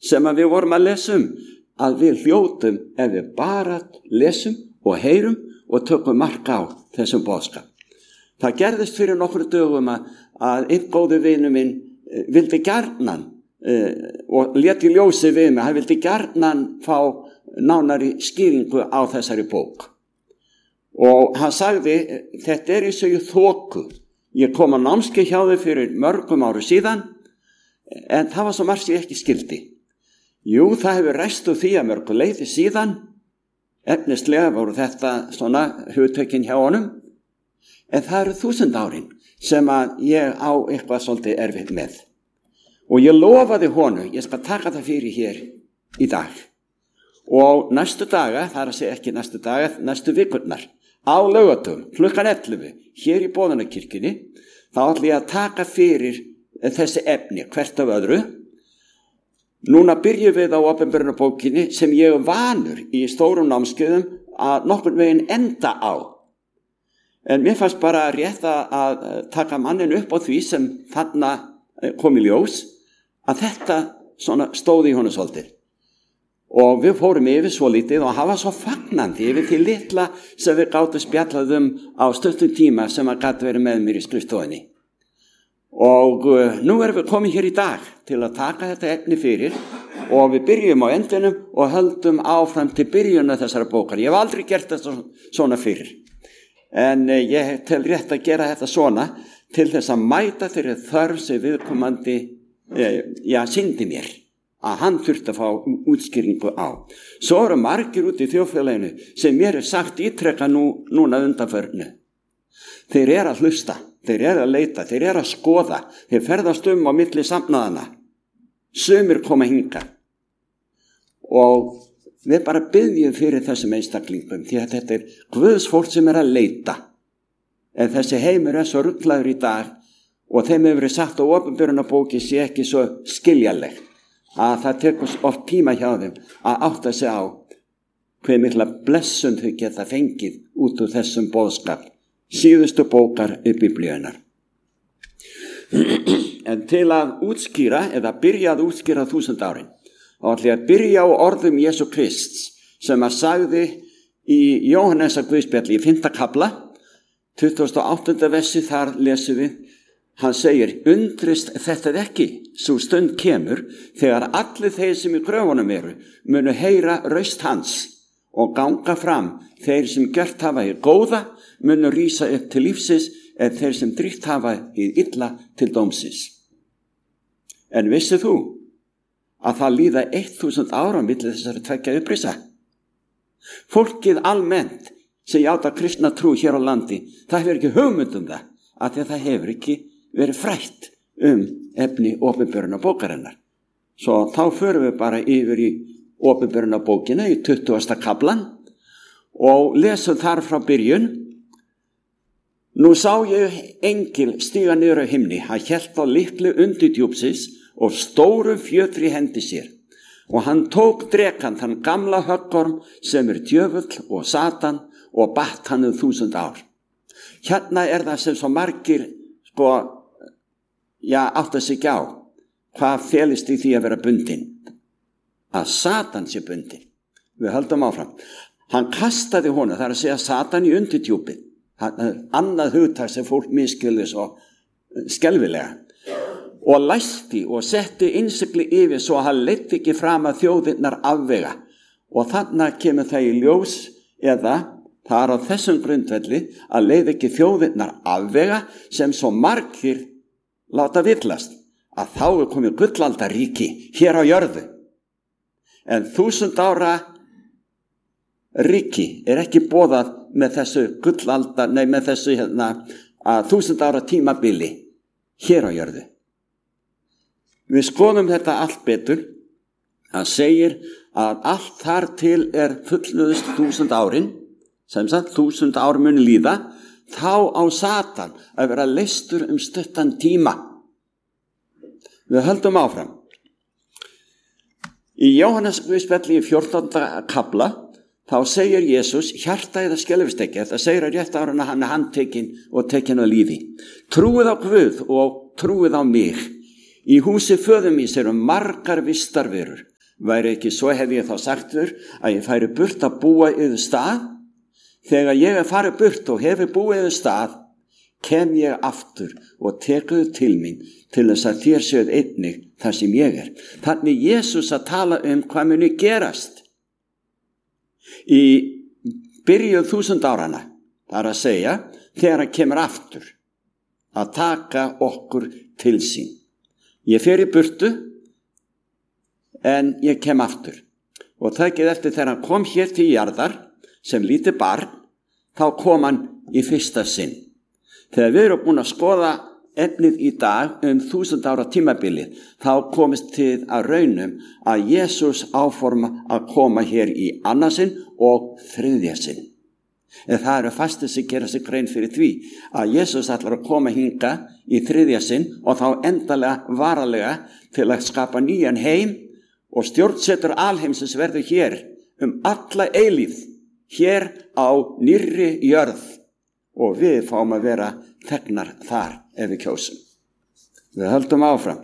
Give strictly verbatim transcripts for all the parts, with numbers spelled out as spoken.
sem að við vorum að lesa um, að við hljótum ef við bara lesum og heyrum og tökum mark á þessum boðskap. Það gerðist fyrir nokkru dögum að, að einn góðu vinu minn eh, vildi gjarnan eh, og léti ljósi við mig, hann vildi gjarnan fá nánari skýringu á þessari bók. Og hann sagði, þetta er eins og ég þoku. Ég kom á námskeið hjá þau fyrir mörgum áru síðan, en það var svo margt ég ekki skildi. Jú, það hefur ræst úr því að mörgu leyti síðan, efnislega voru þetta svona hugtökin hjá honum, en það eru þúsund árin sem að ég á eitthvað svolítið erfitt með. Og ég lofaði honum, ég skal taka það fyrir hér í dag. Og næstu daga, það er að segja ekki næstu daga, næstu vikurnar, á laugardögum, klukkan ellefu, hér í Boðunarkirkjunni, þá ætla ég að taka fyrir þessi efni, hvert af öðru. Núna byrjum við á opinberunarbókinni sem ég er vanur í stórum námskeiðum að nokkurn veginn enda á. En mér fannst bara rétt að taka mannin upp á því sem þarna kom í ljós, að þetta svona stóði í honum svolítið. Og við fórum yfir svo lítið og hann var svo fagnandi yfir til litla sem við gátum spjallað um á stuttum tíma sem að gat verið með mér í skrifstofunni. Og uh, nú erum við komin hér í dag til að taka þetta efni fyrir og við byrjum á endinum og höldum áfram til byrjunna þessara bókar. Ég hef aldrei gert þetta svona fyrir. En uh, ég tel rétt að gera þetta svona til þess að mæta þeirri þörf sem viðkomandi uh, já, sýndi mér. Að hann þurfti að fá útskýringu á. Svo eru margir út í þjóðfélaginu sem mér er sagt ítrekka nú, núna undanförnu. Þeir eru að hlusta, þeir eru að leita, þeir eru að skoða, þeir ferðast um á milli samnaðana. Sumir koma hinga. Og við bara biðjum fyrir þessum einstaklingum, því að þetta er Guðs fólk sem er að leita. En þessi heimur er svo ruglaður í dag og þeim hefur verið sagt á opinberunarbóki sé ekki svo skiljanlegt. Að það tekur oft tíma hjá þeim að átta sig á hver mikla blessun þau geta fengið út úr þessum boðskap, síðustu bókar í Biblíunar. En til að útskýra, eða byrja að útskýra þúsund árin, þá ætla ég að byrja á orðum Jesú Krists sem að sagði í Jóhannesar Guðspjalli í fimmta kafla, tuttugasta og áttunda versi, þar lesum við. Hann segir, undrist þetta ekki, svo stund kemur, þegar allir þeir sem í gröfunum eru, munu heyra raust hans og ganga fram. Þeir sem gert hafa í góða, munu rísa upp til lífsins, en þeir sem dríkt hafa í illa til dómsins. En vissið þú að það líða eitt þúsund ára milli þessari tveggja upprisa? Fólkið almennt sem játa kristna trú hér á landi, það hefur ekki hugmynd um það, af því að það hefur ekki verið frætt um efni opinberunarbókarinnar. Svo þá förum við bara yfir í opinberunarbókina í tuttugasta kaflan og lesum þar frá byrjun. Nú sá ég engil stíga niður á himni, hann hélt á litlu undir djúpsins og stórum fjötri hendi sér. Og hann tók drekann þann gamla höggorm sem er djöfull og Satan og batt hann um þúsund ár. Hérna er það sem svo margir sko já, átta sig á hvað felist í því að vera bundin, að Satan sé bundin. Við höldum áfram. Hann kastaði honum, það er að segja Satan í undirdjúpið, annað hugtak sem fólk miskilur svo skelfilega, og læsti og setti innsigli yfir svo að hann leiddi ekki fram að þjóðirnar afvega. Og þarna kemur það í ljós, eða það er á þessum grundvelli að leið ekki þjóðirnar afvega sem svo margir láta villast, að þá er komið gullaldaríki hér á jörðu. En þúsund ára ríki er ekki boðað með þessu gullaldar, nei með þessu hérna, að þúsund ára tímabili hér á jörðu. Við skoðum þetta allt betur. Það segir að allt þar til er fullnuðust þúsund árin, sem sagt þúsund ár mun líða, þá á Satan að vera leystur um stuttan tíma. Við höldum áfram. Í Jóhannes Guðspjalli í fjórtánda kafla, þá segir Jesús, hjarta eða skelfist ekki, þetta segir að rétt ára hann er handtekinn og tekinn á lífi. Trúið á Guð og trúið á mig. Í húsi föður míns eru margar vistarverur. Væri ekki svo hef ég þá sagt þér að ég færi burt að búa yfir stað. Þegar ég er farið burt og hefur búið yfir stað, kem ég aftur og tekuðu til mín til þess að þér séuð einnig þar sem ég er. Þannig Jesús að tala um hvað muni gerast í byrjuð þúsund árana. Það er að segja þegar hann kemur aftur að taka okkur til sín. Ég fer í burtu en ég kem aftur. Og takið eftir þegar hann kom hér til jarðar sem lítið barn, þá kom hann í fyrsta sinn. Þegar við erum búin að skoða efnið í dag um þúsund ára tímabilið, þá komist til að raunum að Jesús áforma að koma hér í annarsinn og þriðja sinn. En það eru fastir sem gera sig grein fyrir því að Jesús ætlar að koma hinga í þriðja sinn og þá endalega varalega til að skapa nýjan heim og stjórnsetur alheimsins verður hér um alla eilífð, hér á nýrri jörð og við fáum að vera þegnar þar ef við kjósum. Við höldum áfram.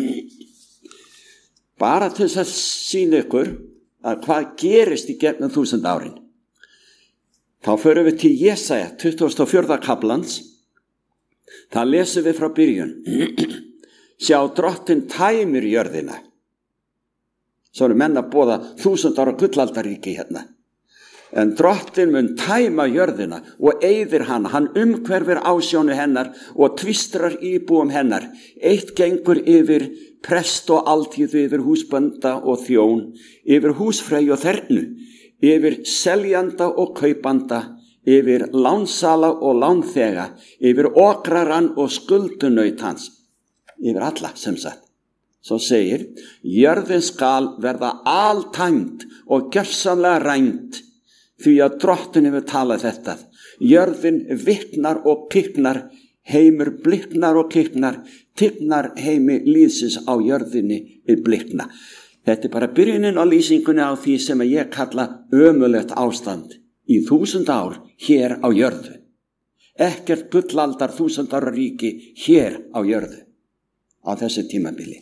Bara til þess að sýna ykkur að hvað gerist í gegnum þúsund árin. Þá förum við til Jesaja tuttugasta og fjórða kaflans. Það lesum við frá byrjun. Sjá, drottinn tæmir jörðina. Svo eru menn að boða þúsund ára gullaldaríki hérna. En drottinn mun tæma jörðina og eyðir hana. Hann umhverfir ásjónu hennar og tvistrar íbúum hennar. Eitt gengur yfir prest og altíð, yfir húsbænda og þjón, yfir húsfrey og þernu, yfir seljanda og kaupanda, yfir lánsala og lánþega, yfir okrarann og skuldunaut hans, yfir alla sem sagt. Svo segir, jörðin skal verða altæmd og gjörsamlega rænd, því að drottinn hefur talað þetta. Jörðin viknar og kiknar, heimur bliknar og kiknar, tignar heimi líðsins á jörðinni við blikna. Þetta er bara byrjunin á lýsingunni á því sem ég kalla ömurlegt ástand í þúsund ár hér á jörðu. Ekkert gullaldar þúsund ára ríki hér á jörðu á þessu tímabili.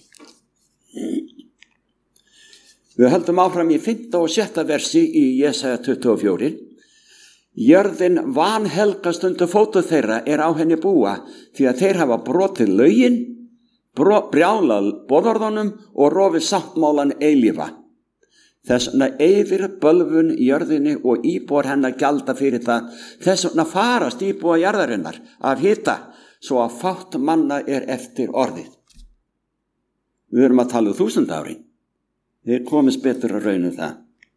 Við höldum áfram í fimmta og sjötta versi í Jesaja tuttugu og fjögur. Jörðin vanhelgast undir fótu þeirra er á henni búa, því að þeir hafa brotið lögin, brjálað boðorðunum og rofið sáttmálan eilífa. Þess vegna eyðir bölvun jörðinni og íbúar hennar gjalda fyrir það. Þess vegna farast íbúa jarðarinnar af hita, svo að fátt manna er eftir orðið. Við erum að tala um þúsund árin. Þið komist betur að raunum það.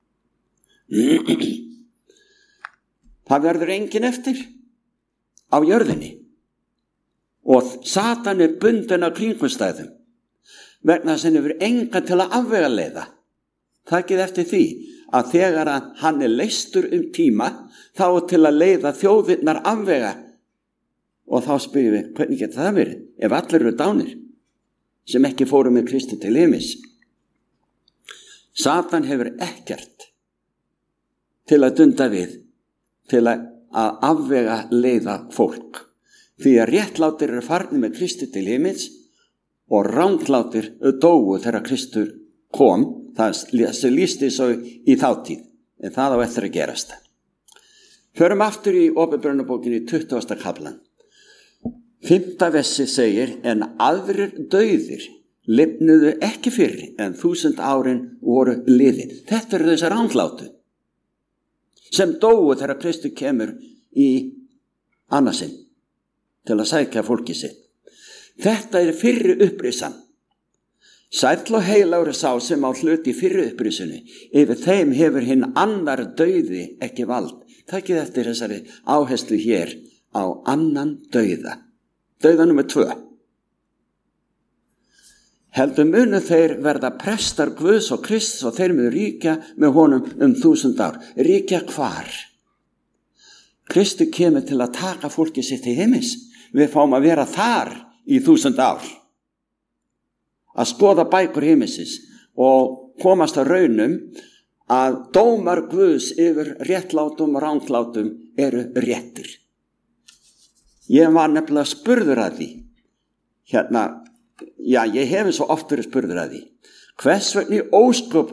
Það verður engin eftir á jörðinni. Og Satan er bundinn af kringumstæðum. Vegna þess að hann hefur enga til að afvega leiða. Takið eftir því að þegar hann er leystur um tíma, þá er til að leiða þjóðirnar afvega. Og þá spyrjum við, hvernig getur það verið? Ef allir eru dánir, sem ekki fóru með Kristi til heimis. Satan hefur ekkert til að dunda við, til að afvega leiða fólk. Því að réttlátir eru farnir með Kristi til heimis og ranglátir dóu þegar Kristur kom. Það lýsti svo í þáttíð, en það á eftir að gerast. Förum aftur í Åpenbarunarbókinni í tuttugasta kaflan. Fimmta versi segir, en aðrir dauðir lifnuðu ekki fyrr en þúsund árin voru liðin. Þetta eru þessar ranglátu sem dóu þegar Kristur kemur í annarsinn til að sækja fólki sitt. Þetta er fyrri upprisan. Sæll og heilagur sá sem á hlut í fyrri upprisunni. Yfir þeim hefur hinn annar dauði ekki vald. Takið eftir þessari áherslu hér á annan dauða. Dauða númer tvö. Heldur munu þeir verða prestar Guðs og Krists og þeir munu ríkja með honum um þúsund ár. Ríkja hvar? Kristur kemur til að taka fólki sitt í heimis. Við fáum að vera þar í þúsund ár. Að skoða bækur heimisins og komast að raunum að dómar Guðs yfir réttlátum og ranglátum eru réttir. Ég var nefnilega spurður að því. Hérna, já, ég hef svo oft verið spurður að því. Hvers vegna í ósköpunum